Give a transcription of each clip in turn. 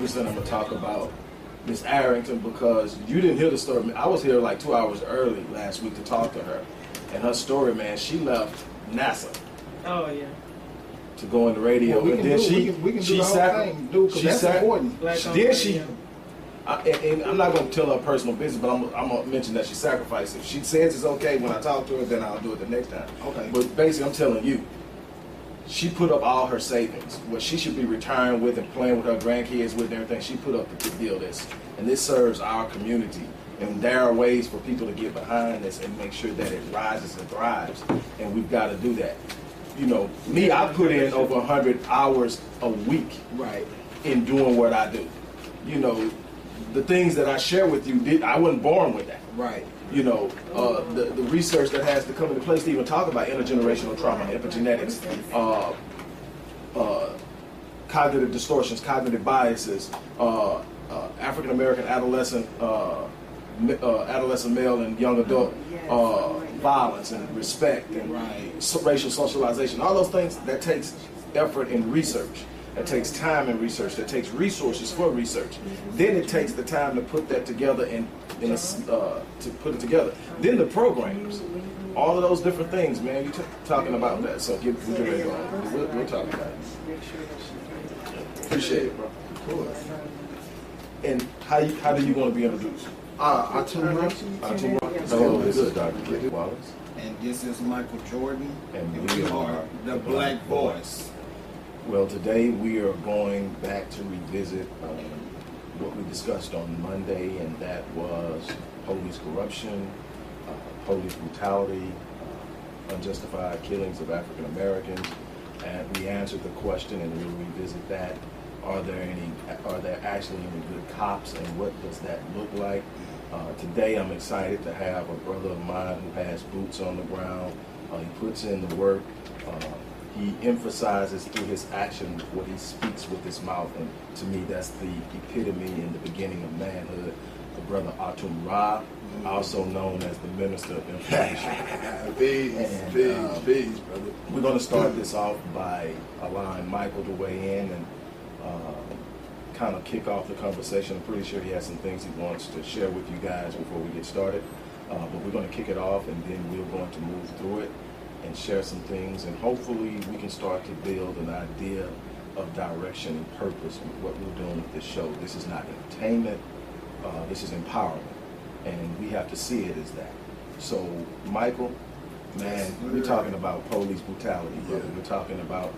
I'm going to talk about Miss Arrington because you didn't hear the story. I was here like 2 hours early last week to talk to her. And her story, man, she left NASA. Oh, yeah. To go in the radio. Well, we can do the whole thing, dude, because that's important. And I'm not going to tell her personal business, but I'm going to mention that she sacrificed. If she says it's okay when I talk to her, then I'll do it the next time. Okay. But basically, I'm telling you, she put up all her savings, what she should be retiring with and playing with her grandkids with and everything. She put up to build this, and this serves our community. And there are ways for people to get behind this and make sure that it rises and thrives, and we've got to do that. You know, me, I put in over 100 hours a week, right, in doing what I do. You know, the things that I share with you, I wasn't born with that. Right. You know, the research that has to come into place to even talk about intergenerational trauma, epigenetics, cognitive distortions, cognitive biases, African American adolescent male and young adult violence and respect and racial socialization. All those things, that takes effort in research. That takes time in research. That takes resources for research. Then it takes the time to put that together to put it together. Then the programs, all of those different things, man. You're talking about that. So we'll get ready to go on. We'll talk about it. Appreciate it, bro. Of course. And how do you want to be introduced? Atumra. Hello, this is Dr. Rick Wallace. And this is Michael Jordan. And we are the Black Voice. Well, today we are going back to revisit what we discussed on Monday, and that was police corruption, police brutality, unjustified killings of African Americans. And we answered the question, and we'll revisit that. Are there actually any good cops, and what does that look like? Today I'm excited to have a brother of mine who has boots on the ground. He puts in the work. He emphasizes through his action what he speaks with his mouth, and to me that's the epitome in the beginning of manhood. The brother Atumra, also known as the Minister of Information. Peace, brother. We're going to start this off by allowing Michael to weigh in and kind of kick off the conversation. I'm pretty sure he has some things he wants to share with you guys before we get started. But we're going to kick it off, and then we're going to move through it and share some things, and hopefully we can start to build an idea of direction and purpose with what we're doing with this show. This is not entertainment, this is empowerment, and we have to see it as that. So, Michael, man, we're talking about police brutality, brother. We're talking about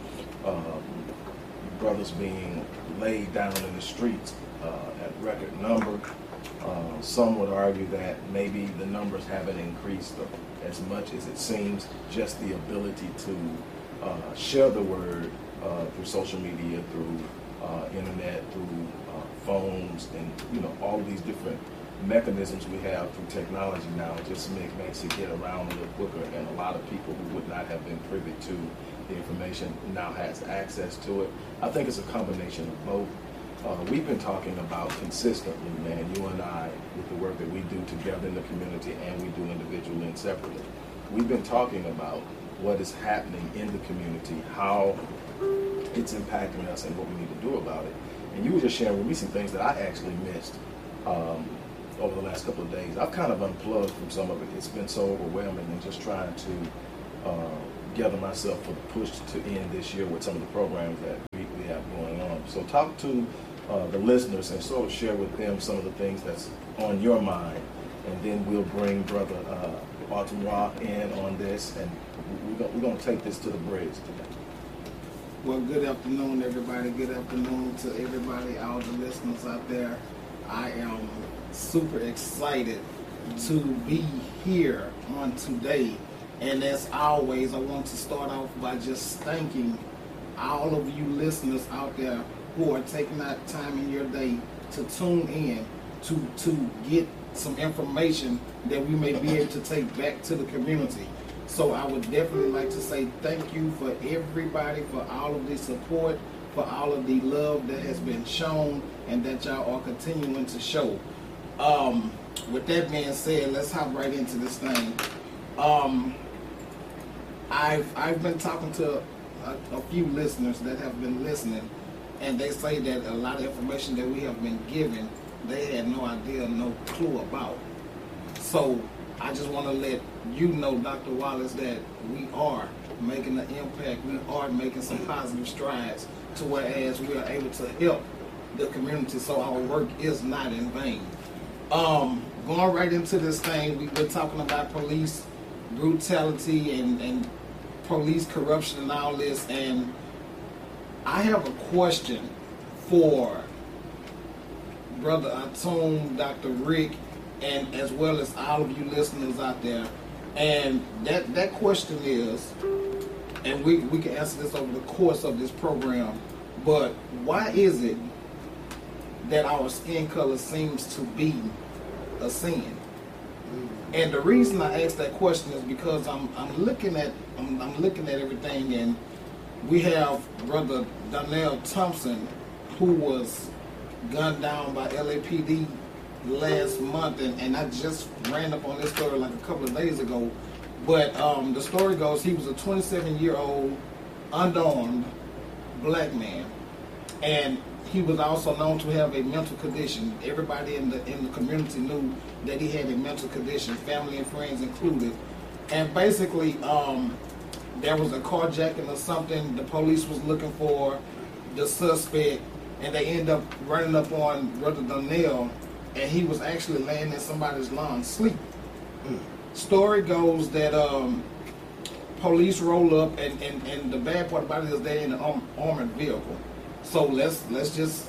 brothers being laid down in the streets at record number. Some would argue that maybe the numbers haven't increased as much as it seems. Just the ability to share the word through social media, through internet, through phones, and all of these different mechanisms we have through technology now just makes it get around a little quicker, and a lot of people who would not have been privy to the information now has access to it. I think it's a combination of both. We've been talking about consistently, man, you and I, with the work that we do together in the community and we do individually and separately. We've been talking about what is happening in the community, how it's impacting us, and what we need to do about it. And you were just sharing with me some things that I actually missed over the last couple of days. I've kind of unplugged from some of it. It's been so overwhelming, and just trying to gather myself for the push to end this year with some of the programs that we have going on. So talk to the listeners and sort of share with them some of the things that's on your mind, and then we'll bring Brother Atumra in on this, and we're going to take this to the bridge today. Well, good afternoon, everybody. Good afternoon to everybody, all the listeners out there. I am super excited to be here on today, and as always, I want to start off by just thanking all of you listeners out there who are taking that time in your day to tune in to get some information that we may be able to take back to the community. So I would definitely like to say thank you for everybody, for all of the support, for all of the love that has been shown and that y'all are continuing to show. With that being said, let's hop right into this thing. I've been talking to a few listeners that have been listening, and they say that a lot of information that we have been given, they had no idea, no clue about. So I just want to let you know, Dr. Wallace, that we are making an impact. We are making some positive strides to whereas we are able to help the community, so our work is not in vain. Going right into this thing, we're talking about police brutality and police corruption and all this, and I have a question for Brother Atum, Dr. Rick, and as well as all of you listeners out there. And that question is, and we can answer this over the course of this program, but why is it that our skin color seems to be a sin? And the reason I ask that question is because I'm looking at everything, and we have Brother Donnell Thompson, who was gunned down by LAPD last month, and I just ran up on this story like a couple of days ago. But the story goes he was a 27-year-old unarmed black man, and he was also known to have a mental condition. Everybody in the community knew that he had a mental condition, family and friends included. And basically, there was a carjacking or something. The police was looking for the suspect, and they end up running up on Brother Donnell, and he was actually laying in somebody's lawn asleep. Story goes that police roll up, and the bad part about it is they're in an armored vehicle. So let's just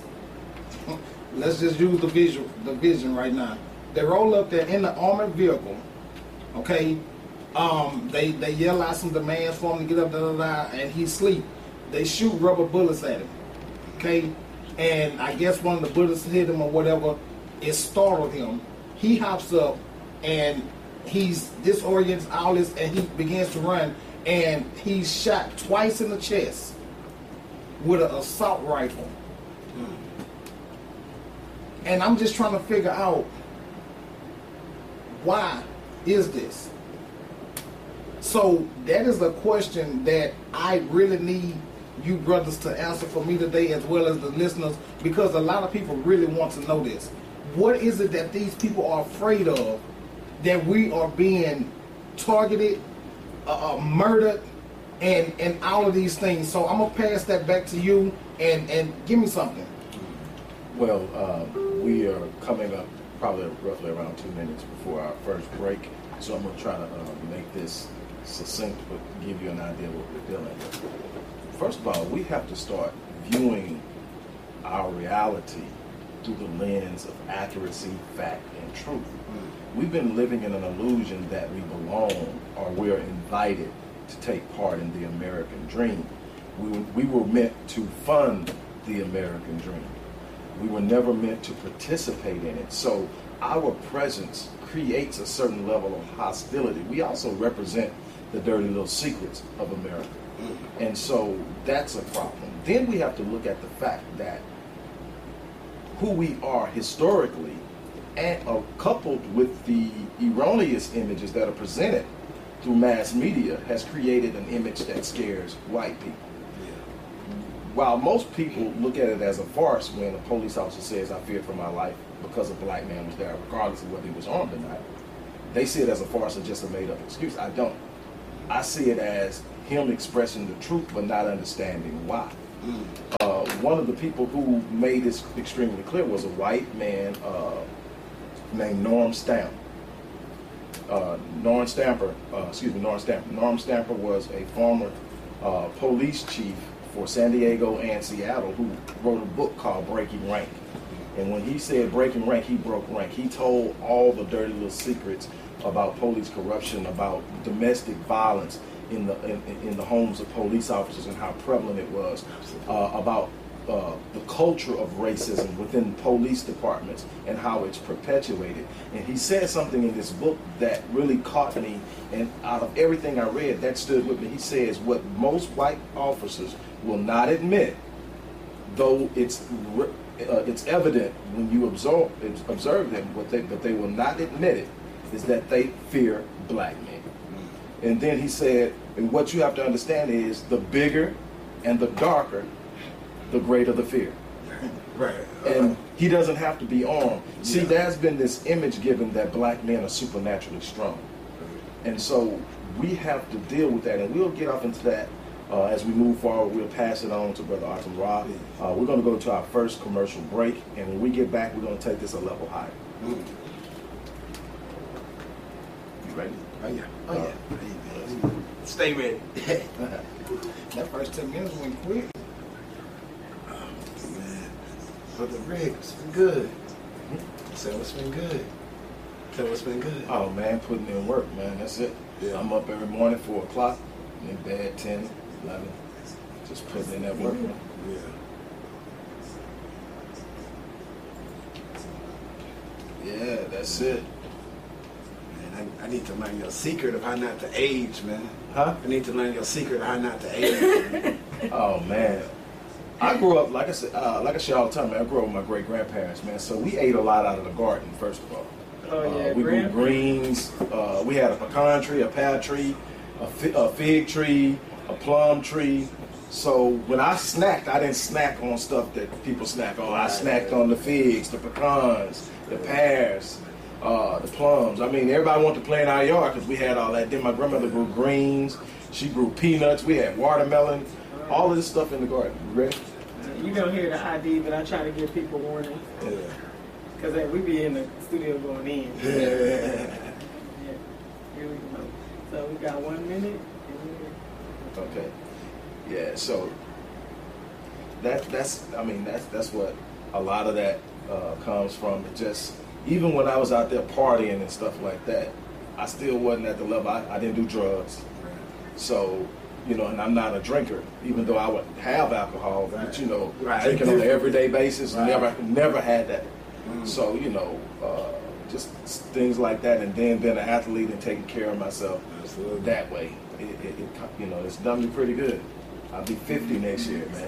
use the vision right now. They roll up there in the armored vehicle. Okay, they yell out some demands for him to get up, and he sleep. They shoot rubber bullets at him. Okay, and I guess one of the bullets hit him or whatever. It startled him. He hops up and he's disoriented, all this, and he begins to run. And he's shot twice in the chest with an assault rifle. And I'm just trying to figure out, why is this? So that is a question that I really need you brothers to answer for me today, as well as the listeners, because a lot of people really want to know this. What is it that these people are afraid of, that we are being targeted, murdered, and all of these things? So I'm going to pass that back to you, and give me something. Well, we are coming up probably roughly around 2 minutes before our first break, so I'm going to try to make this succinct, but give you an idea of what we're dealing with. First of all, we have to start viewing our reality through the lens of accuracy, fact, and truth. We've been living in an illusion that we belong, or we're invited to take part in the American dream. We were meant to fund the American dream. We were never meant to participate in it. So our presence creates a certain level of hostility. We also represent the dirty little secrets of America. And so that's a problem. Then we have to look at the fact that who we are historically, and coupled with the erroneous images that are presented through mass media, has created an image that scares white people. While most people look at it as a farce when a police officer says, "I fear for my life because a black man was there," regardless of whether he was armed or not, they see it as a farce and just a made-up excuse. I don't. I see it as him expressing the truth but not understanding why. One of the people who made this extremely clear was a white man named Norm Stamper. Norm Stamper was a former police chief for San Diego and Seattle, who wrote a book called Breaking Rank. And when he said breaking rank, he broke rank. He told all the dirty little secrets about police corruption, about domestic violence in the homes of police officers and how prevalent it was, about the culture of racism within police departments and how it's perpetuated. And he said something in this book that really caught me, and out of everything I read, that stood with me. He says what most white officers will not admit, though it's evident when you observe them, but they will not admit it, is that they fear black men. And then he said, and what you have to understand is, the bigger and the darker the greater the fear. Right. And he doesn't have to be armed. See, Yeah. there's been this image given that black men are supernaturally strong. And so we have to deal with that, and we'll get off into that as we move forward. We'll pass it on to Brother Atum Ra. We're going to go to our first commercial break, and when we get back, we're going to take this a level higher. Mm. You ready? Oh yeah. Oh yeah. Stay ready. That first 10 minutes went quick. Man. Brother Rick, it's been good. So it's been good. So it's been good. Oh, man, putting in work, man. That's it. Yeah. I'm up every morning, 4 o'clock, in bed 10, 11. Just putting in that work, man. Yeah. Yeah, that's it. Man, I need to learn your secret of how not to age, man. Huh? I need to learn your secret of how not to age. Oh, man. I grew up, like I said all the time, man, I grew up with my great-grandparents, man. So we ate a lot out of the garden, first of all. Oh, yeah, We grew greens. We had a pecan tree, a pear tree, a fig tree, a plum tree. So when I snacked, I didn't snack on stuff that people snack on. I snacked on the figs, the pecans, the pears, the plums. I mean, everybody wanted to play in our yard because we had all that. Then my grandmother grew greens. She grew peanuts. We had watermelon. All of this stuff in the garden. You ready? You don't hear the ID, but I try to give people warning. Yeah. Because we be in the studio going in. Yeah. Yeah. Here we go. So we got 1 minute. Okay. Yeah. So that's what a lot of that comes from. It just, even when I was out there partying and stuff like that, I still wasn't at the level. I didn't do drugs. So, you know, and I'm not a drinker, even though I would have alcohol, but you know, drinking on an everyday basis, never had that. So, you know, just things like that, and then being an athlete and taking care of myself that way, it you know, it's done me pretty good. I'll be 50 next year, man.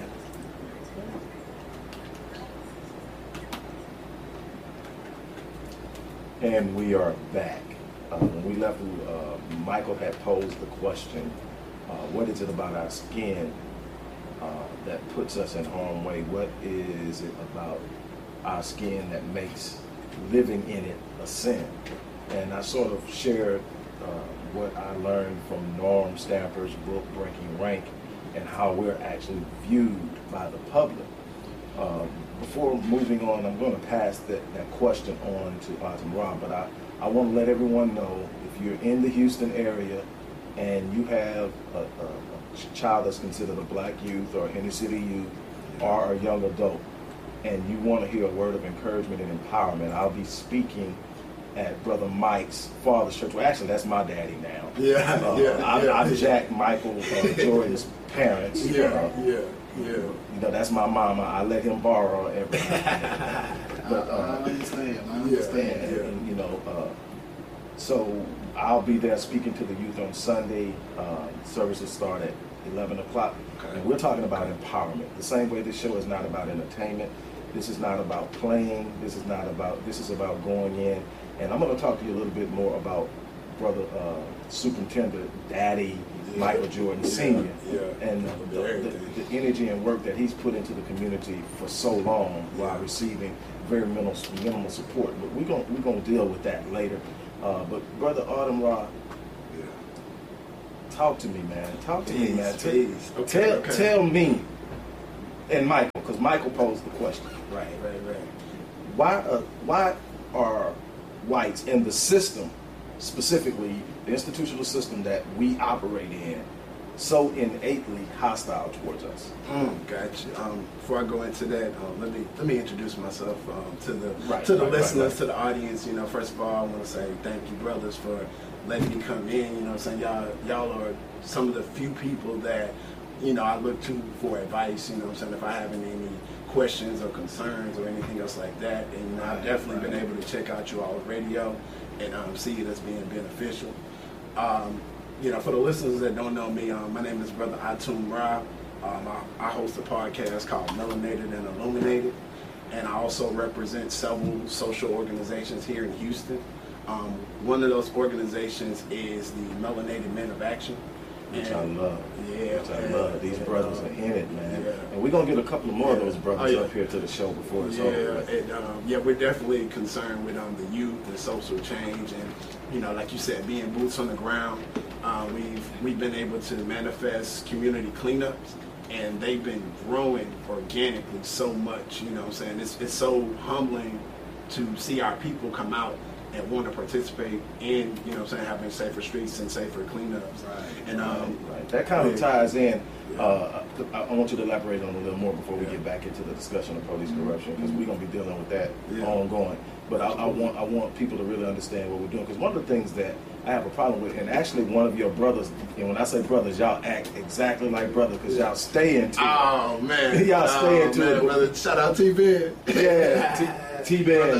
And we are back. When we left, Michael had posed the question, what is it about our skin that puts us in harm's way? What is it about our skin that makes living in it a sin? And I sort of shared what I learned from Norm Stamper's book, Breaking Rank, and how we're actually viewed by the public. Before moving on, I'm going to pass that question on to Atum Ra, but I want to let everyone know, if you're in the Houston area and you have a child that's considered a black youth or inner city youth or a young adult, and you want to hear a word of encouragement and empowerment, I'll be speaking at Brother Mike's father's church. Well, actually, that's my daddy now. I'm Jack Michael Jordan's parents. Yeah. You know, that's my mama. I let him borrow everything. But I understand. And, you know, so I'll be there speaking to the youth on Sunday. Services start at 11 o'clock. Okay. And we're talking about empowerment. The same way this show is not about entertainment. This is not about playing. This is about going in. And I'm going to talk to you a little bit more about Brother Superintendent Daddy Michael Jordan Sr. And the energy and work that he's put into the community for so long while receiving very minimal support. But we're gonna deal with that later. But Brother Atum Ra, talk to me, man. Tell me, and Michael, because Michael posed the question. Right. Why are whites in the system, specifically the institutional system that we operate in, so innately hostile towards us? Gotcha. Before I go into that, let me introduce myself to the listeners, to the audience. You know, first of all, I want to say thank you, brothers, for letting me come in. You know what I'm saying? Y'all are some of the few people that, you know, I look to for advice. You know what I'm saying? If I have any questions or concerns or anything else like that, and you know, I've definitely been able to check out you all's radio and see it as being beneficial. You know, for the listeners that don't know me, my name is Brother Atum Ra. I host a podcast called Melanated and Illuminated, and I also represent several social organizations here in Houston. One of those organizations is the Melanated Men of Action, Which I love. Yeah. Which I love. These brothers are in it, man. Yeah. And we're going to get a couple more of those brothers up here to the show before it's over. And we're definitely concerned with the youth and social change, and you know, like you said, being boots on the ground. We've been able to manifest community cleanups, and they've been growing organically so much. You know what I'm saying? It's so humbling to see our people come out and want to participate in, you know what I'm saying, having safer streets and safer cleanups. Right. And right. That kind of ties in. I want you to elaborate on it a little more before we get back into the discussion of police corruption, because we're going to be dealing with that ongoing. But I want people to really understand what we're doing, because one of the things that I have a problem with, and actually one of your brothers, and when I say brothers, y'all act exactly like brothers, because y'all stay into it. Oh man, y'all stay into it. Brother. Shout out T-Ben. Yeah, T-Ben,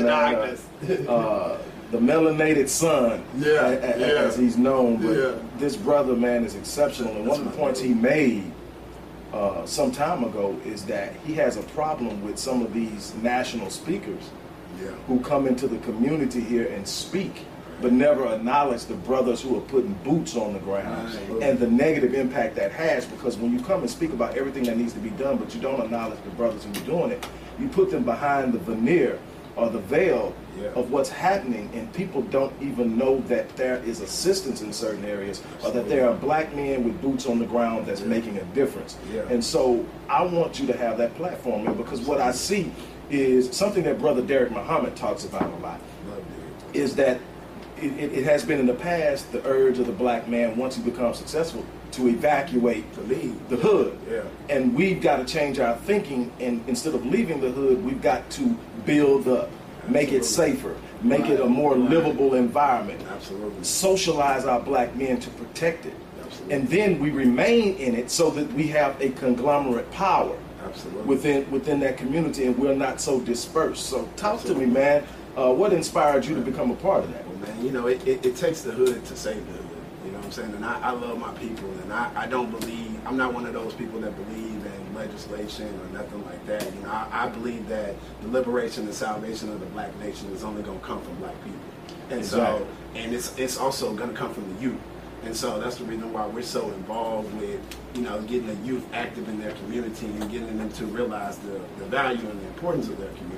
the melanated son, as he's known. But this brother, man, is exceptional. And one of the points he made some time ago is that he has a problem with some of these national speakers who come into the community here and speak, but never acknowledge the brothers who are putting boots on the ground and the negative impact that has. Because when you come and speak about everything that needs to be done, but you don't acknowledge the brothers who are doing it, you put them behind the veneer or the veil of what's happening, and people don't even know that there is assistance in certain areas, or that there are black men with boots on the ground that's making a difference. And so I want you to have that platform, man, because what I see is something that Brother Derek Muhammad talks about a lot, is that it has been in the past the urge of the black man, once he becomes successful, to evacuate the hood. And we've got to change our thinking, and instead of leaving the hood, we've got to build up, make it safer, make it a more livable environment, socialize our black men to protect it. And then we remain in it so that we have a conglomerate power within that community, and we're not so dispersed. So talk to me, man. What inspired you to become a part of that? Well, man, you know, it takes the hood to save the hood. You know what I'm saying? And I love my people, and I don't believe, I'm not one of those people that believe in legislation or nothing like that. You know, I believe that the liberation and salvation of the black nation is only going to come from black people. And so, and it's also going to come from the youth. And so that's the reason why we're so involved with, you know, getting the youth active in their community and getting them to realize the value and the importance of their community.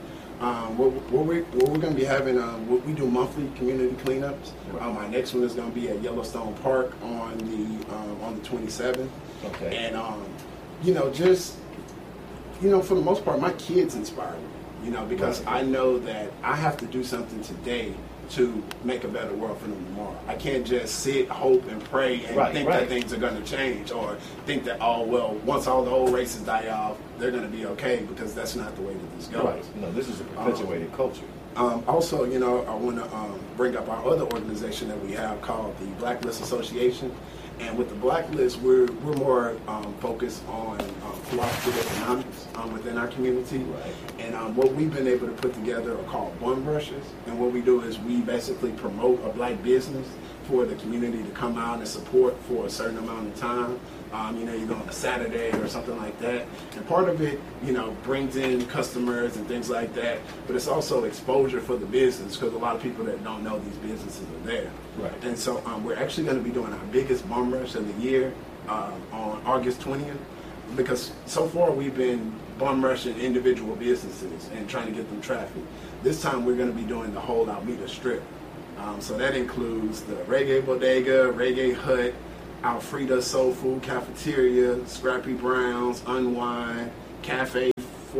What we're going to be having, we do monthly community cleanups. My next one is going to be at Yellowstone Park on the 27th. Okay. And you know, just, you know, for the most part, my kids inspire me. You know, because I know that I have to do something today to make a better world for them tomorrow. I can't just sit, hope, and pray and think that things are going to change, or think that, oh, well, once all the old races die off, they're going to be okay, because that's not the way that this goes. Right. No, this is a perpetuated culture. Also, you know, I want to bring up our other organization that we have called the Blacklist Association. And with the Blacklist, we're more focused on cooperative economics within our community. Right. And what we've been able to put together are called bum brushes. And what we do is we basically promote a black business for the community to come out and support for a certain amount of time. You know, either on a Saturday or something like that. And part of it, you know, brings in customers and things like that. But it's also exposure for the business, because a lot of people that don't know these businesses are there. Right. And so we're actually going to be doing our biggest bum rush of the year on August 20th. Because so far we've been bum rushing individual businesses and trying to get them traffic. This time we're going to be doing the whole Almeida Strip. So that includes the Reggae Bodega, Reggae Hut, Alfreda Soul Food Cafeteria, Scrappy Brown's, Unwind, Cafe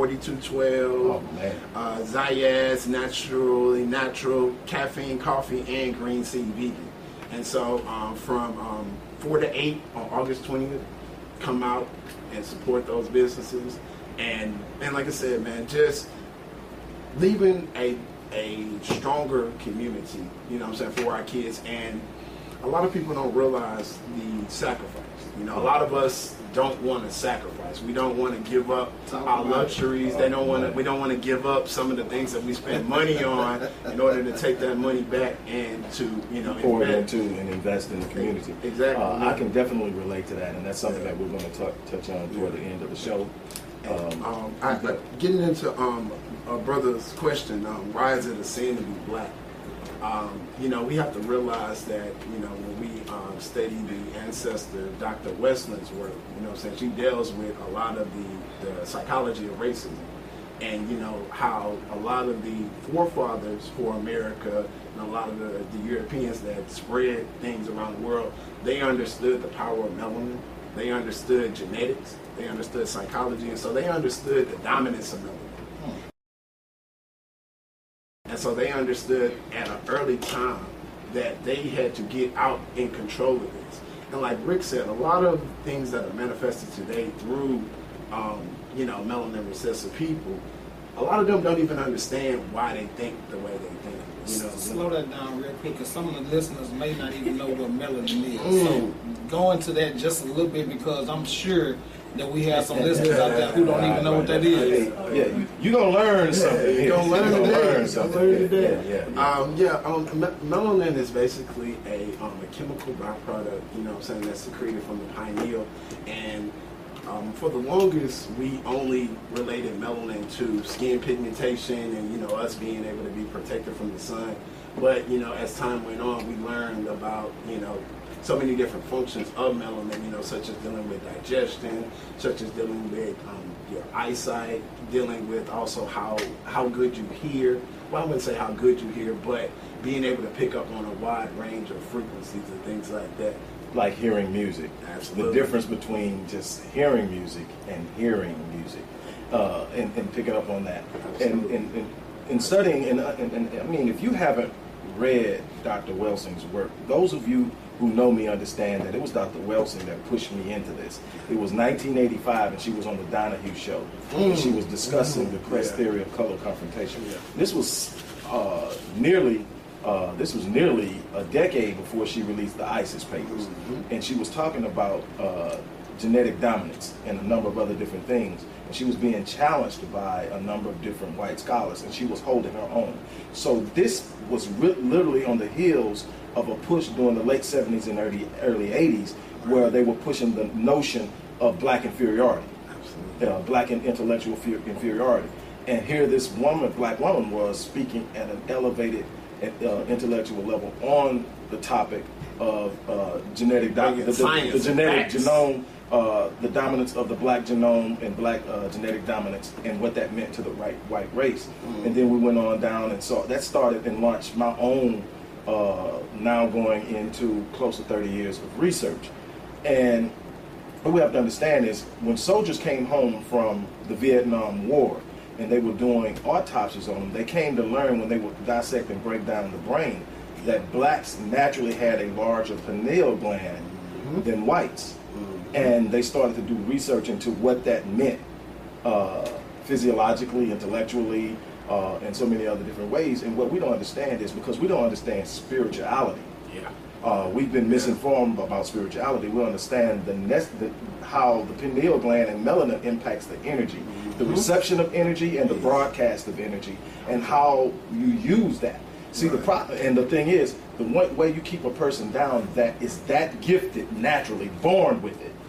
4212, Zayas, Naturally Natural, Caffeine Coffee, and Green Sea Vegan. And so from 4 to 8 on August 20th, come out and support those businesses. And like I said, man, just leaving a stronger community, you know what I'm saying, for our kids. And a lot of people don't realize the sacrifice. You know, a lot of us don't want to sacrifice. We don't want to give up our luxuries. We don't want to give up some of the things that we spend money on in order to take that money back and to, you know, pour it into and invest in the community. Exactly. I can definitely relate to that, and that's something that we're going to touch on toward the end of the show. Getting into a brother's question, why is it a sin to be black? You know, we have to realize that, you know, when we study the ancestor, Dr. Westland's work, you know what I'm saying, she deals with a lot of the psychology of racism. And, you know, how a lot of the forefathers for America and a lot of the Europeans that spread things around the world, they understood the power of melanin. They understood genetics. They understood psychology. And so they understood the dominance of melanin. And so they understood at an early time that they had to get out in control of this. And like Rick said, a lot of things that are manifested today through you know, melanin recessive people, a lot of them don't even understand why they think the way they think. You know, slow that down real quick, because some of the listeners may not even know what melanin is. So go into that just a little bit, because I'm sure that we have some listeners out there who don't even know what that is. Yeah, you're gonna learn something. You're gonna learn today. Melanin is basically a chemical byproduct, you know what I'm saying, that's secreted from the pineal. And for the longest, we only related melanin to skin pigmentation and, you know, us being able to be protected from the sun. But, you know, as time went on, we learned about, you know, so many different functions of melanin, you know, such as dealing with digestion, such as dealing with your eyesight, dealing with also how good you hear. Well, I wouldn't say how good you hear, but being able to pick up on a wide range of frequencies and things like that. Like hearing music. Absolutely. The difference between just hearing music and hearing music, and picking up on that. And studying, and I mean, if you haven't read Dr. Welsing's work, those of you who know me understand that it was Dr. Welsing that pushed me into this. It was 1985, and she was on the Donahue Show. And she was discussing the press theory of color confrontation. This was nearly a decade before she released the ISIS papers. And she was talking about genetic dominance and a number of other different things. And she was being challenged by a number of different white scholars, and she was holding her own. So this was literally on the heels of a push during the late 70s and early 80s, where they were pushing the notion of black inferiority, black and intellectual inferiority. And here this black woman was speaking at an elevated intellectual level on the topic of genetic dominance, the genetic genome, the dominance of the black genome and black genetic dominance, and what that meant to the white race. And then we went on down, and so that started and launched my own, now going into close to 30 years of research. And what we have to understand is, when soldiers came home from the Vietnam War and they were doing autopsies on them, they came to learn, when they would dissect and break down the brain, that blacks naturally had a larger pineal gland than whites. And they started to do research into what that meant physiologically, intellectually, and so many other different ways. And what we don't understand is, because we don't understand spirituality. We've been misinformed about spirituality. We understand how the pineal gland and melanin impacts the energy, the reception of energy and the broadcast of energy, and how you use that. See, and the thing is, the one way you keep a person down that is that gifted naturally, born with it,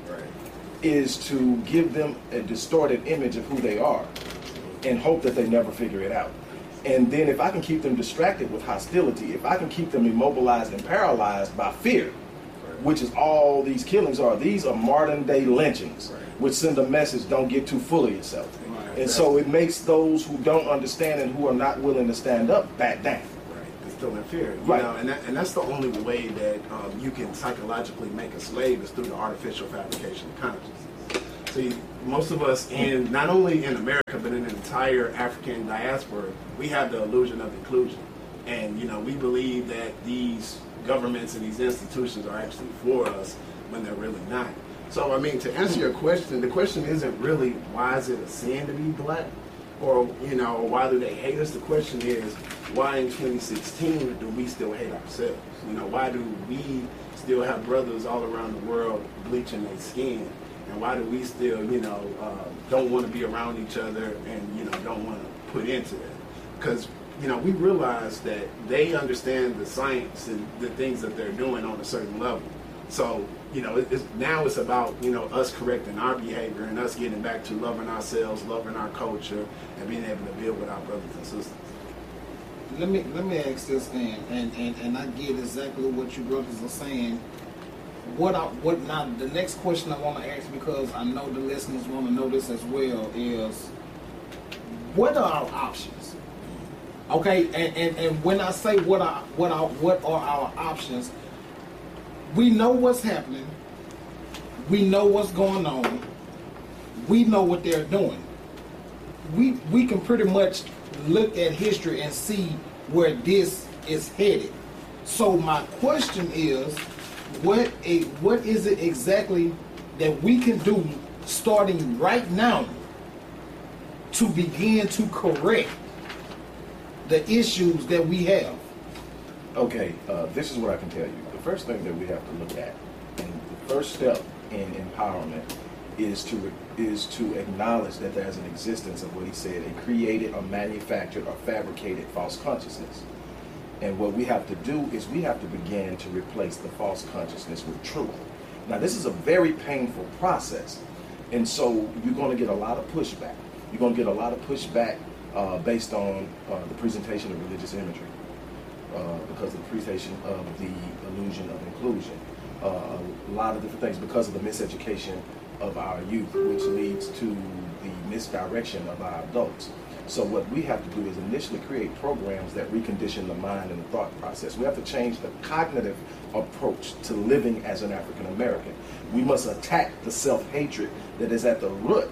is to give them a distorted image of who they are and hope that they never figure it out. And then if I can keep them distracted with hostility, if I can keep them immobilized and paralyzed by fear, which is all these killings are. These are modern day lynchings, which send a message: don't get too full of yourself. And so it makes those who don't understand and who are not willing to stand up back down. It's still in fear. You know, and that's the only way that you can psychologically make a slave, is through the artificial fabrication of consciousness. See, most of us, not only in America, but in the entire African diaspora, we have the illusion of inclusion. And, you know, we believe that these governments and these institutions are actually for us when they're really not. So, I mean, to answer your question, the question isn't really, why is it a sin to be black? Or, you know, why do they hate us? The question is, why in 2016 do we still hate ourselves? You know, why do we still have brothers all around the world bleaching their skin? And why do we still, you know, don't want to be around each other and, you know, don't want to put into it? Because, you know, we realize that they understand the science and the things that they're doing on a certain level. So, you know, now it's about, you know, us correcting our behavior and us getting back to loving ourselves, loving our culture, and being able to build with our brothers and sisters. let me ask this then, and I get exactly what you brothers are saying. What now? The next question I want to ask, because I know the listeners want to know this as well, is what are our options? Okay, and when I say what are our options, we know what's happening, we know what's going on, we know what they're doing. We can pretty much look at history and see where this is headed. So my question is, what is it exactly that we can do starting right now to begin to correct the issues that we have? Okay, this is what I can tell you. The first thing that we have to look at, and the first step in empowerment, is to acknowledge that there's an existence of what he said, a created or manufactured or fabricated false consciousness. And what we have to do is we have to begin to replace the false consciousness with truth. Now, this is a very painful process. And so you're going to get a lot of pushback. You're going to get a lot of pushback based on the presentation of religious imagery, because of the presentation of the illusion of inclusion, a lot of different things, because of the miseducation of our youth, which leads to the misdirection of our adults. So what we have to do is initially create programs that recondition the mind and the thought process. We have to change the cognitive approach to living as an African American. We must attack the self-hatred that is at the root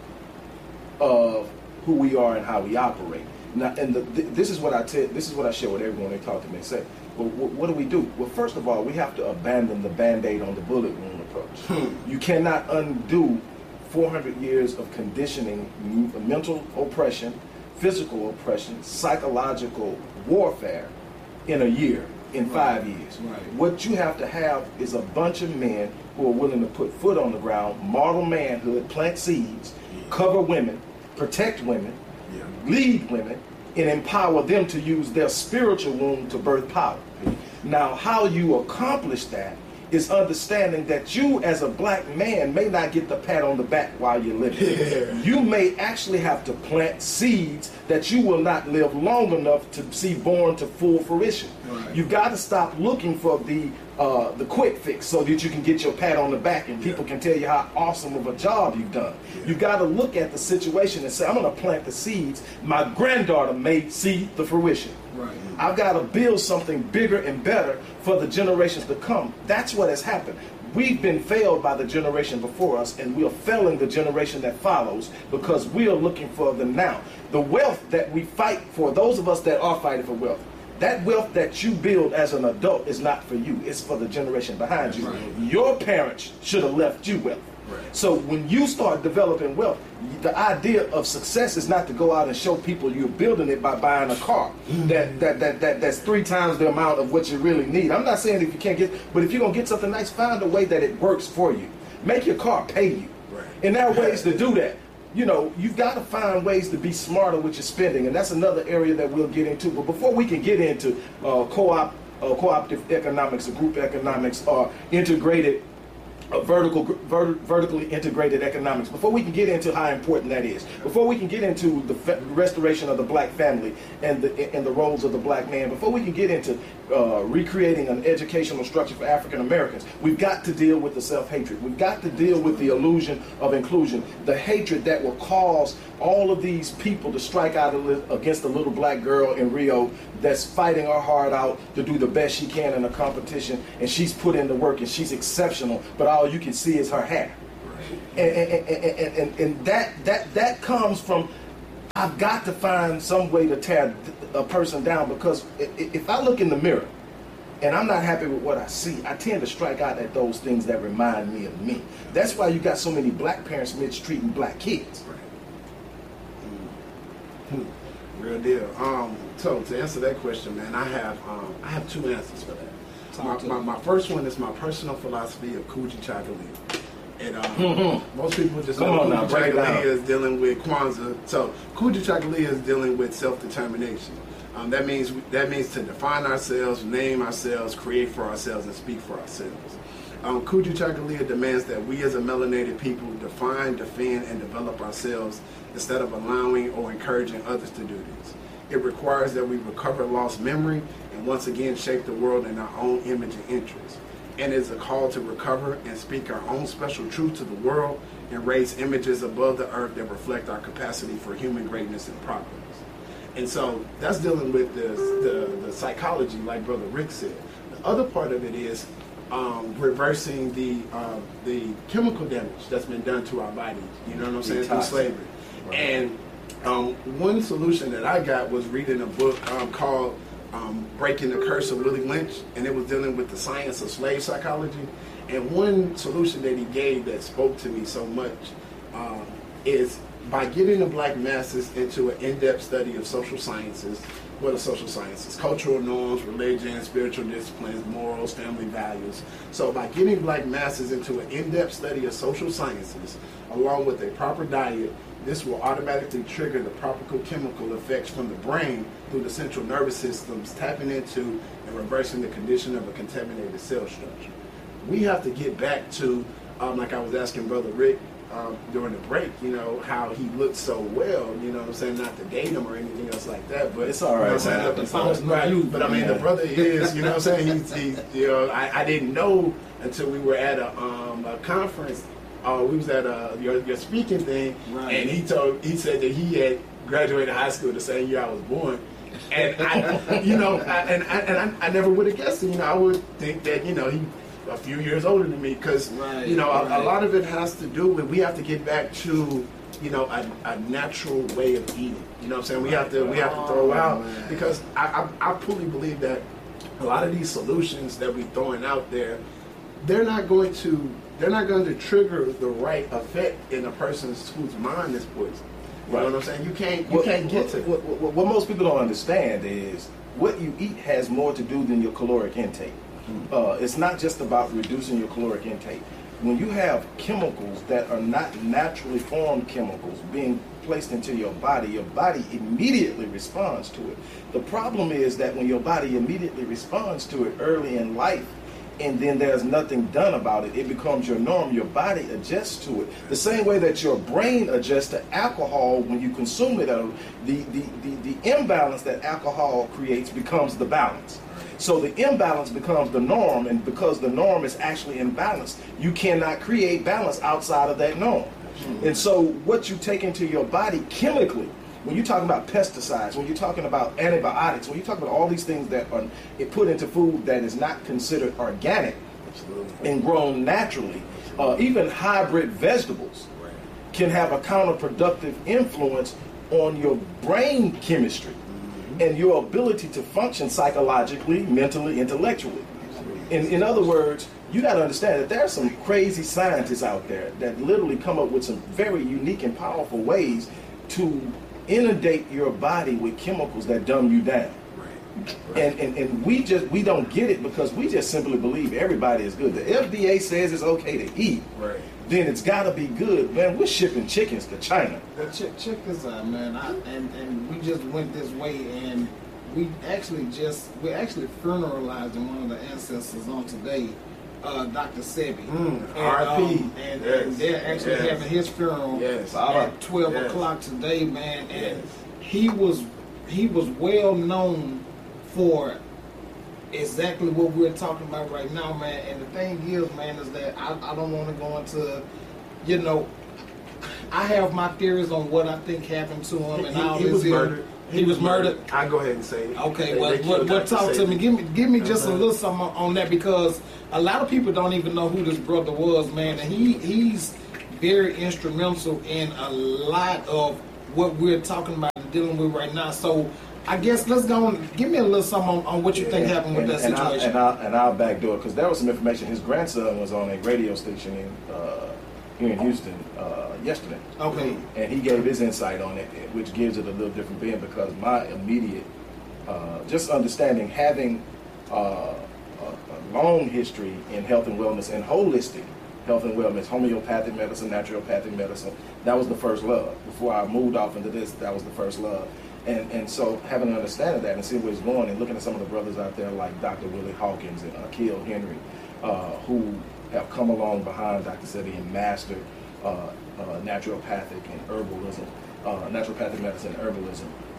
of who we are and how we operate. Now, and this is what I share with everyone. They talk to me and say, well, what do we do? Well, first of all, we have to abandon the Band-Aid on the bullet wound approach. You cannot undo 400 years of conditioning, mental oppression, physical oppression, psychological warfare in a year, in 5 years. Right. What you have to have is a bunch of men who are willing to put foot on the ground, model manhood, plant seeds, cover women, protect women, lead women, and empower them to use their spiritual womb to birth power. Now, how you accomplish that is understanding that you as a black man may not get the pat on the back while you're living. Yeah. You may actually have to plant seeds that you will not live long enough to see born to full fruition. Right. You've got to stop looking for the quick fix so that you can get your pat on the back and people can tell you how awesome of a job you've done. You got to look at the situation and say, I'm going to plant the seeds my granddaughter may see the fruition. Right. I've got to build something bigger and better for the generations to come. That's what has happened. We've been failed by the generation before us, and we are failing the generation that follows because we are looking for them now. The wealth that we fight for, those of us that are fighting for wealth, that wealth that you build as an adult is not for you. It's for the generation behind you. Right. Your parents should have left you wealth. Right. So when you start developing wealth, the idea of success is not to go out and show people you're building it by buying a car that's 3 times the amount of what you really need. I'm not saying if you can't get, but if you're gonna get something nice, find a way that it works for you. Make your car pay you. Right. And there are ways to do that. You know, you've got to find ways to be smarter with your spending, and that's another area that we'll get into. But before we can get into cooperative economics or group economics or integrated vertically integrated economics, before we can get into how important that is, before we can get into the restoration of the black family and the roles of the black man, before we can get into recreating an educational structure for African Americans, we've got to deal with the self-hatred. We've got to deal with the illusion of inclusion, the hatred that will cause all of these people to strike out against a little black girl in Rio that's fighting her heart out to do the best she can in a competition, and she's put in the work and she's exceptional, but all you can see is her hair. And that comes from, I've got to find some way to tear a person down, because if I look in the mirror and I'm not happy with what I see, I tend to strike out at those things that remind me of me. That's why you got so many black parents mistreating black kids. Real deal. So to answer that question, man, I have 2 answers for that. My first one is my personal philosophy of Kuji Chakalia. And most people just know Kuji Chakalia is dealing with Kwanzaa. So Kuji Chakalia is dealing with self-determination. That means to define ourselves, name ourselves, create for ourselves, and speak for ourselves. Kuji Chakalia demands that we as a melanated people define, defend, and develop ourselves instead of allowing or encouraging others to do this. It requires that we recover lost memory and once again shape the world in our own image and interest. And it's a call to recover and speak our own special truth to the world and raise images above the earth that reflect our capacity for human greatness and progress. And so that's dealing with the psychology, like Brother Rick said. The other part of it is reversing the chemical damage that's been done to our bodies. You know what I'm saying? Through slavery. Right. And one solution that I got was reading a book called Breaking the Curse of Willie Lynch, and it was dealing with the science of slave psychology. And one solution that he gave that spoke to me so much is by getting the black masses into an in-depth study of social sciences. What are social sciences? Cultural norms, religion, spiritual disciplines, morals, family values. So by getting black masses into an in-depth study of social sciences, along with a proper diet, this will automatically trigger the proper chemical effects from the brain through the central nervous systems, tapping into and reversing the condition of a contaminated cell structure. We have to get back to, like I was asking Brother Rick during the break, you know, how he looked so well, you know what I'm saying, not to date him or anything else like that, but it's all right, you know but I mean, the brother is, you know what I'm saying, he's you know, I didn't know until we were at a conference. We was at your speaking thing, right. And he said that he had graduated high school the same year I was born, and I, you know, I never would have guessed it. You know, I would think that, you know, he a few years older than me, because you know, a lot of it has to do with, we have to get back to, you know, a natural way of eating. You know what I'm saying? We have to throw out, because I fully believe that a lot of these solutions that we're throwing out there, they're not going to trigger the right effect in a person's whose mind is poisoned. You know what I'm saying? You can't get to it. What most people don't understand is what you eat has more to do than your caloric intake. It's not just about reducing your caloric intake. When you have chemicals that are not naturally formed chemicals being placed into your body immediately responds to it. The problem is that when your body immediately responds to it early in life, and then there's nothing done about it, it becomes your norm. Your body adjusts to it. The same way that your brain adjusts to alcohol when you consume it, the imbalance that alcohol creates becomes the balance. So the imbalance becomes the norm, and because the norm is actually imbalanced, you cannot create balance outside of that norm. And so what you take into your body chemically, when you're talking about pesticides, when you're talking about antibiotics, when you're talking about all these things that are put into food that is not considered organic and grown naturally, even hybrid vegetables can have a counterproductive influence on your brain chemistry and your ability to function psychologically, mentally, intellectually. In other words, you got to understand that there are some crazy scientists out there that literally come up with some very unique and powerful ways to inundate your body with chemicals that dumb you down. And we don't get it because we just simply believe everybody is good. The FDA says it's okay to eat. Then it's got to be good. Man, we're shipping chickens to China. Check this out, man. And we just went this way, and we actually funeralized one of the ancestors on today, Dr. Sebi. R.I.P. And they're actually having his funeral at 12 o'clock today, man. And he was well known for exactly what we're talking about right now, man. And the thing is, man, is that I don't want to go into, you know, I have my theories on what I think happened to him, and all this. He was murdered. I go ahead and say. Okay, well, talk to me. Give me just a little something on that, because a lot of people don't even know who this brother was, man, and he's very instrumental in a lot of what we're talking about and dealing with right now. So I guess let's go and give me a little something on what you think happened with that situation. And I'll backdoor, because there was some information. His grandson was on a radio station here in Houston yesterday. Okay. And he gave his insight on it, which gives it a little different bend, because my immediate, just understanding, having a long history in health and wellness and holistic health and wellness, homeopathic medicine, naturopathic medicine, that was the first love. Before I moved off into this, that was the first love. And so having an understanding of that and seeing where it's going, and looking at some of the brothers out there like Dr. Willie Hawkins and Akil Henry, who have come along behind Dr. Sebi and mastered naturopathic and herbalism, naturopathic medicine and herbalism.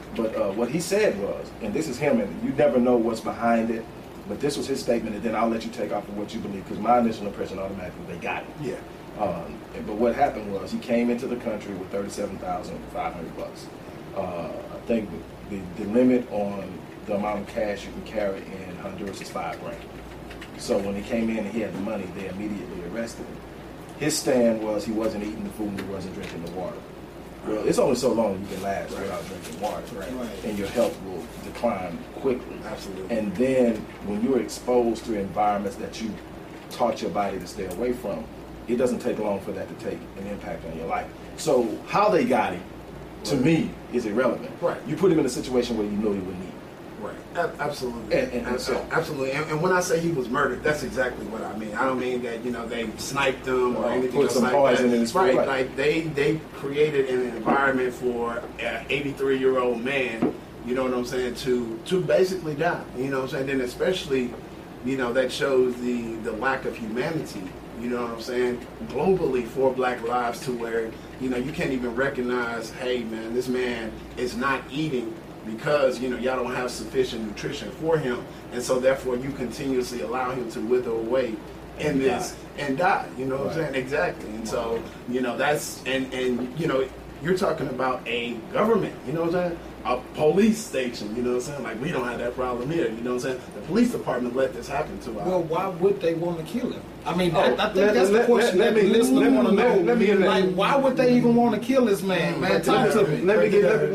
But what he said was, and this is him, and you never know what's behind it, but this was his statement, and then I'll let you take off of what you believe, because my initial impression automatically, they got it. Yeah. But what happened was he came into the country with $37,500. I think the limit on the amount of cash you can carry in Honduras is $5,000. So when he came in and he had the money, they immediately arrested him. His stand was he wasn't eating the food and he wasn't drinking the water. Well, it's only so long you can last without drinking water, and your health will decline quickly. Absolutely. And then when you're exposed to environments that you taught your body to stay away from, it doesn't take long for that to take an impact on your life. So how they got him, to me, is irrelevant. Right. You put him in a situation where you know he would need. Right. Absolutely. Absolutely. And when I say he was murdered, that's exactly what I mean. I don't mean that they sniped him or anything put else some like poison that. in his right. food. Like they created an environment for an 83-year-old man. You know what I'm saying? To basically die. You know what I'm saying? Then especially, that shows the lack of humanity. You know what I'm saying? Globally for Black lives, to where you can't even recognize, hey man, this man is not eating because y'all don't have sufficient nutrition for him, and so therefore you continuously allow him to wither away and die. You know what I'm saying? Exactly. And so that's and you're talking about a government. You know what I'm saying? A police station. You know what I'm saying? Like we don't have that problem here. You know what I'm saying? The police department let this happen to us. Well, why would they want to kill him? I mean, I think that's the question that the listener want to know. Why would they even want to kill this man? Man, talk to me. Let me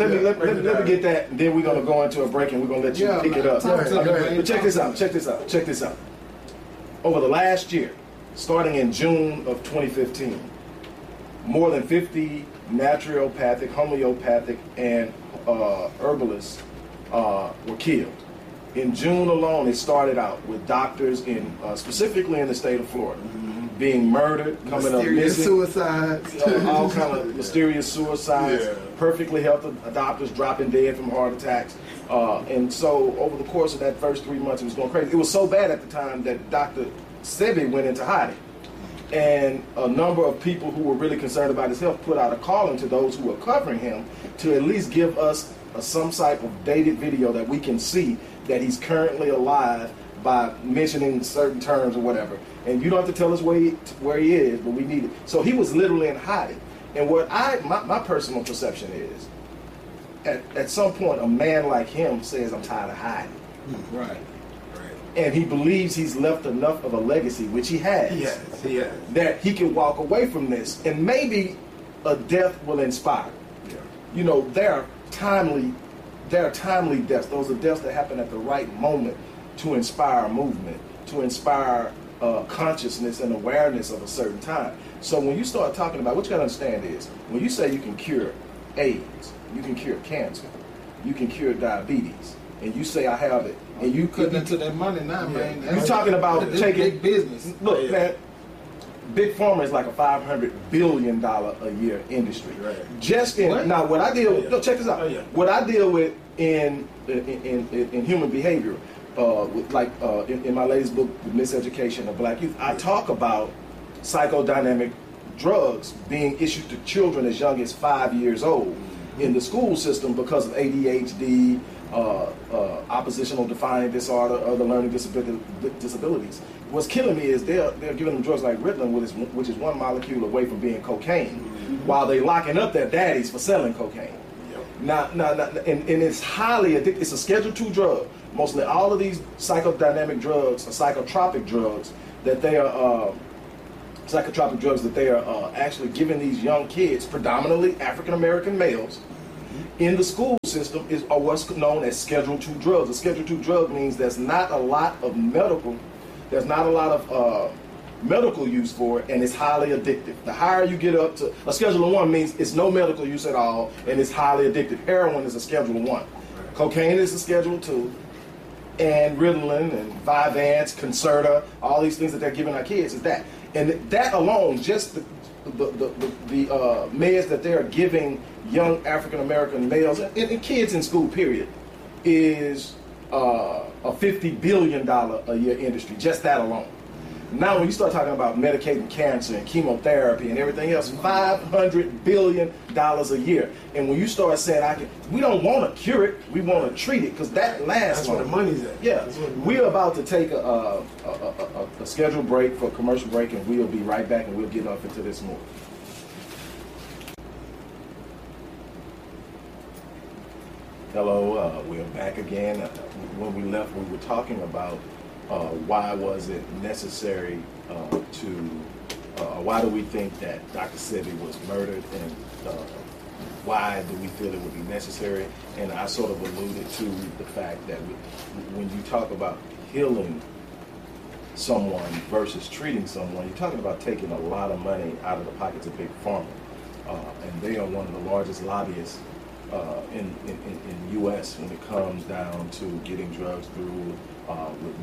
get that, and then we're gonna go into a break, and we're gonna let you pick it up. But check this out. Over the last year, starting in June of 2015, more than 50 naturopathic, homeopathic, and herbalists were killed. In June alone, it started out with doctors specifically in the state of Florida, being murdered, coming up missing, suicides, all kind of mysterious suicides, perfectly healthy doctors dropping dead from heart attacks. And so over the course of that first 3 months, it was going crazy. It was so bad at the time that Dr. Sebi went into hiding. And a number of people who were really concerned about his health put out a calling to those who were covering him to at least give us some type of dated video that we can see that he's currently alive by mentioning certain terms or whatever. And you don't have to tell us where he is, but we need it. So he was literally in hiding. And what my personal perception is, at some point, a man like him says, I'm tired of hiding. Right. And he believes he's left enough of a legacy, which he has. He has. That he can walk away from this, and maybe a death will inspire. Yeah. There are timely deaths. Those are deaths that happen at the right moment to inspire a movement, to inspire consciousness and awareness of a certain time. So when you start talking about, what you got to understand is, when you say you can cure AIDS, you can cure cancer, you can cure diabetes, and you say I have it, and you cutting into that money now, man. You're talking about taking big business. Look, man, Big Pharma is like a $500 billion a year industry. Right. Just in now, what I deal with. No, check this out. What I deal with in human behavior, in my latest book, The Miseducation of Black Youth, I talk about psychodynamic drugs being issued to children as young as 5 years old in the school system because of ADHD, oppositional defiant disorder, other learning disabilities. What's killing me is they're giving them drugs like Ritalin, which is one molecule away from being cocaine, while they locking up their daddies for selling cocaine. Now, and it's highly addictive. It's a Schedule II drug. Mostly all of these psychodynamic drugs, or psychotropic drugs, that they are actually giving these young kids, predominantly African American males, in the school system are what's known as Schedule II drugs. A Schedule II drug means there's not a lot of medical use for it, and it's highly addictive. The higher you get up to, a Schedule I means it's no medical use at all, and it's highly addictive. Heroin is a Schedule I. Cocaine is a Schedule II, and Ritalin and Vyvanse, Concerta, all these things that they're giving our kids is that. And that alone, just the meds that they're giving young African American males and kids in school, period, is a $50 billion a year industry. Just that alone. Now, when you start talking about medicating cancer and chemotherapy and everything else, $500 billion a year. And when you start saying, we don't want to cure it, we want to treat it, because that lasts. That's where the money's at. Yeah. We're about to take a scheduled break for a commercial break, and we'll be right back, and we'll get off into this more. Hello, we're back again. When we left, we were talking about why was it necessary why do we think that Dr. Sebi was murdered, and why do we feel it would be necessary? And I sort of alluded to the fact that when you talk about healing someone versus treating someone, you're talking about taking a lot of money out of the pockets of Big Pharma. And they are one of the largest lobbyists in the U.S. when it comes down to getting drugs through with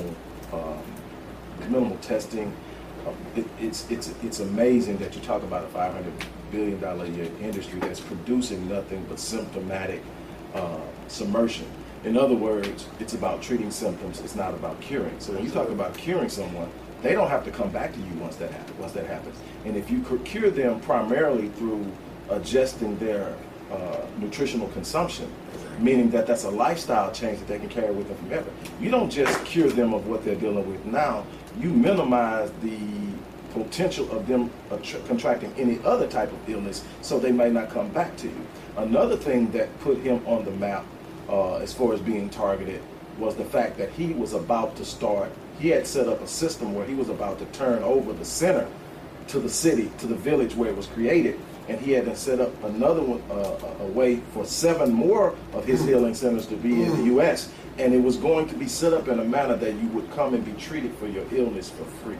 minimal testing. It's amazing that you talk about a $500 billion a year industry that's producing nothing but symptomatic submersion. In other words, it's about treating symptoms. It's not about curing. So when you talk about curing someone, they don't have to come back to you once that happens. And if you could cure them primarily through adjusting their nutritional consumption, meaning that that's a lifestyle change that they can carry with them forever. You don't just cure them of what they're dealing with now, you minimize the potential of them contracting any other type of illness, so they may not come back to you. Another thing that put him on the map as far as being targeted was the fact that he was about to start, he had set up a system where he was about to turn over the center to the city, to the village where it was created, and he had to set up another one, a way for 7 more of his healing centers to be in the U.S., and it was going to be set up in a manner that you would come and be treated for your illness for free.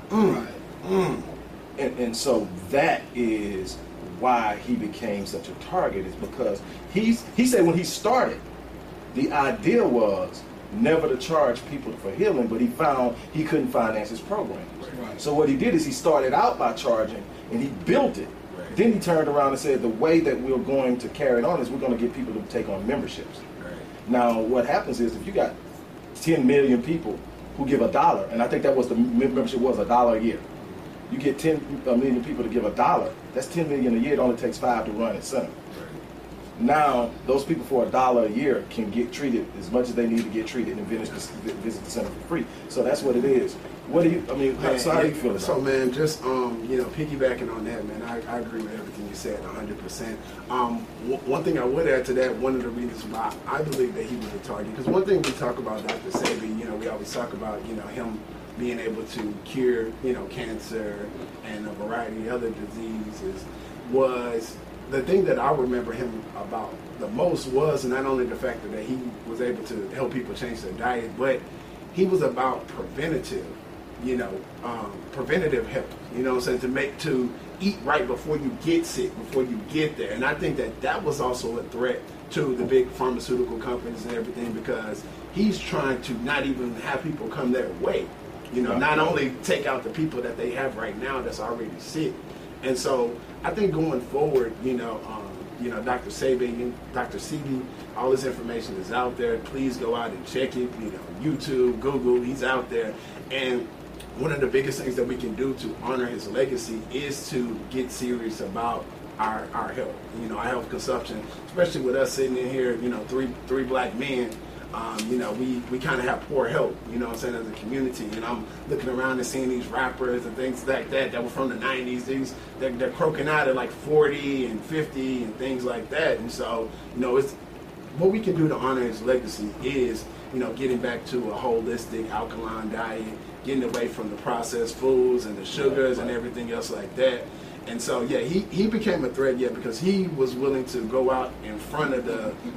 And so that is why he became such a target, is because he said when he started, the idea was never to charge people for healing, but he found he couldn't finance his program. Right. So what he did is he started out by charging, and he built it. Right. Then he turned around and said the way that we're going to carry it on is we're going to get people to take on memberships. Right. Now what happens is if you got 10 million people who give $1, and I think that was the membership was $1 a year. You get 10 million people to give $1, that's 10 million a year. It only takes 5 to run a center. Now, those people for $1 a year can get treated as much as they need to get treated and visit the center for free. So that's what it is. What do you, I mean, Man, so how do you feel about it? So, man, just, piggybacking on that, man, I agree with everything you said 100%. One thing I would add to that, one of the reasons why I believe that he was a target, because one thing we talk about Dr. Sebi, we always talk about, him being able to cure, cancer and a variety of other diseases, was the thing that I remember him about the most was not only the fact that he was able to help people change their diet, but he was about preventative, preventative health, to eat right before you get sick, before you get there. And I think that was also a threat to the big pharmaceutical companies and everything, because he's trying to not even have people come their way, not only take out the people that they have right now that's already sick. And so I think going forward, Dr. Sebi, Dr. Sebi, all this information is out there. Please go out and check it. YouTube, Google, he's out there. And one of the biggest things that we can do to honor his legacy is to get serious about our health, our health consumption, especially with us sitting in here, three black men. We kind of have poor health, as a community. And I'm looking around and seeing these rappers and things like that were from the 90s. They're croaking out at like 40 and 50 and things like that. And so, it's what we can do to honor his legacy is, getting back to a holistic alkaline diet, getting away from the processed foods and the sugars and everything else like that. And so, he became a threat, because he was willing to go out in front of the